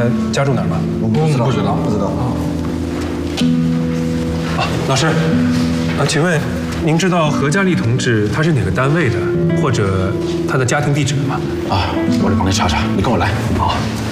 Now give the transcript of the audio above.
他家住哪儿吗？ 不知道。 啊，老师，请问您知道何嘉丽同志他是哪个单位的，或者他的家庭地址吗？ 啊，我来帮你查查，你跟我来。 好。